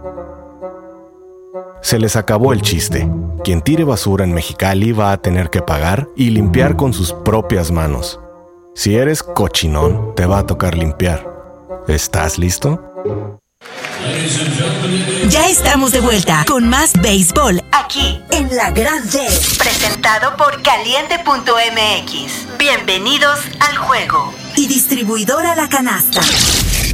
Se les acabó el chiste. Quien tire basura en Mexicali va a tener que pagar y limpiar con sus propias manos. Si eres cochinón, te va a tocar limpiar. ¿Estás listo? Ya estamos de vuelta con más béisbol aquí en La Gran D, presentado por Caliente.mx. Bienvenidos al juego. Y distribuidora La Canasta.